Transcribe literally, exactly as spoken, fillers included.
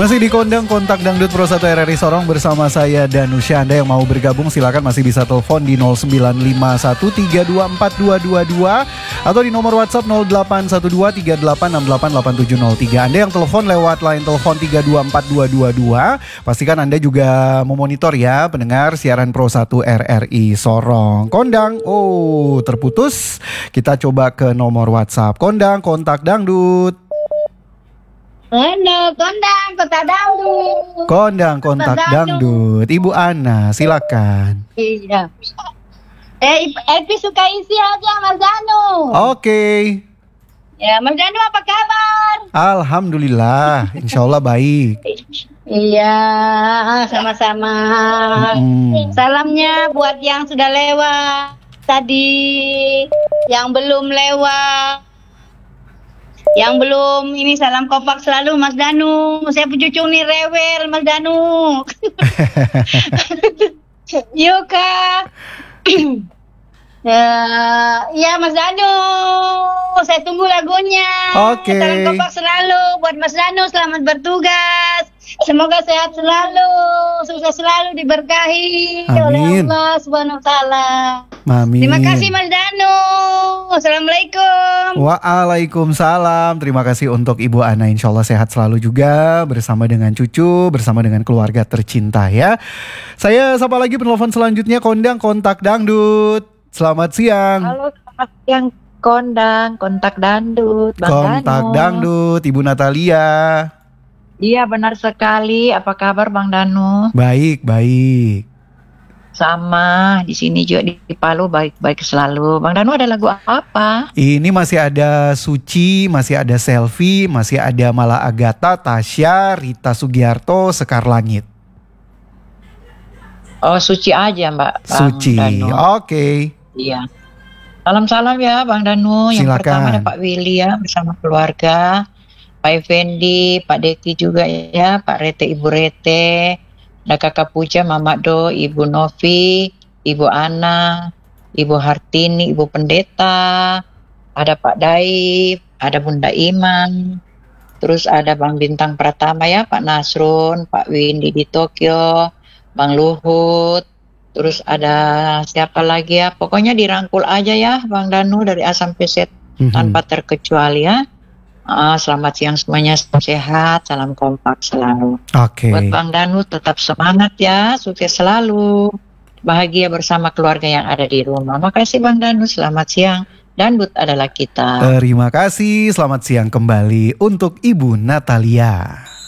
Masih di Kondang Kontak Dangdut Pro satu R R I Sorong bersama saya Danusya. Anda yang mau bergabung silakan masih bisa telepon di nol sembilan lima satu tiga dua empat dua dua dua atau di nomor WhatsApp nol delapan satu dua tiga delapan enam delapan delapan tujuh nol tiga. Anda yang telepon lewat line telepon tiga dua empat dua dua dua, pastikan Anda juga memonitor ya pendengar siaran Pro satu R R I Sorong. Kondang, oh terputus. Kita coba ke nomor WhatsApp. Kondang Kontak Dangdut. Halo, Kondang Kontak Dangdut. Kondang Kontak Dangdut. Ibu Ana, silakan. Iya. Eh, Epi suka isi aja Mas Danu. Oke. Ya, Mas Danu apa kabar? Alhamdulillah, insya Allah baik. Iya, sama-sama. Mm. Salamnya buat yang sudah lewat tadi, yang belum lewat. Yang belum ini salam kompak selalu Mas Danu. Saya pucucung nih rewel Mas Danu. Yuk Kak. Ya, ya Mas Danu. Saya tunggu lagunya. Oke. Salam kompak selalu buat Mas Danu. Selamat bertugas. Semoga sehat selalu, sukses selalu, diberkahi Amin. oleh Allah Subhanahu wa taala. Amin. Terima kasih Mas Danu. Assalamualaikum. Waalaikumsalam. Terima kasih untuk Ibu Ana. Insya Allah sehat selalu juga bersama dengan cucu, bersama dengan keluarga tercinta ya. Saya sapa lagi penelpon selanjutnya Kondang Kontak Dangdut. Selamat siang. Halo, selamat siang Kondang Kontak Dangdut, Bang Kontak Danu. Dangdut, Ibu Natalia. Iya benar sekali. Apa kabar Bang Danu? Baik, baik. Sama di sini juga di Palu baik-baik selalu. Bang Danu ada lagu apa? Ini masih ada Suci, masih ada Selfie, masih ada Mala Agatha, Tasya, Rita Sugiarto, Sekar Langit. Oh Suci aja Mbak. Bang Suci, Danu. oke. Iya. Salam-salam ya Bang Danu. Yang Silakan. pertama ada Pak Willy ya bersama keluarga. Pak Effendi, Pak Deki juga ya, Pak Rete, Ibu Rete, ada Kakak Puja, Mama Do, Ibu Novi, Ibu Ana, Ibu Hartini, Ibu Pendeta, ada Pak Daif, ada Bunda Iman, terus ada Bang Bintang Pratama ya, Pak Nasrun, Pak Windy di Tokyo, Bang Luhut, terus ada siapa lagi ya, pokoknya dirangkul aja ya Bang Danu dari A sampai Z Mhm. tanpa terkecuali ya. Ah, selamat siang semuanya, sehat, salam kompak selalu. Oke. Buat Bang Danu tetap semangat ya, sukses selalu, bahagia bersama keluarga yang ada di rumah. Makasih Bang Danu, selamat siang. Dangdut adalah kita. Terima kasih, selamat siang kembali untuk Ibu Natalia.